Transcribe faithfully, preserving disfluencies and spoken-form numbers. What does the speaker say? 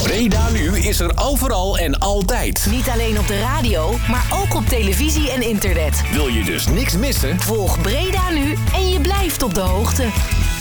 Breda Nu is er overal en altijd. Niet alleen op de radio, maar ook op televisie en internet. Wil je dus niks missen? Volg Breda Nu en je blijft op de hoogte.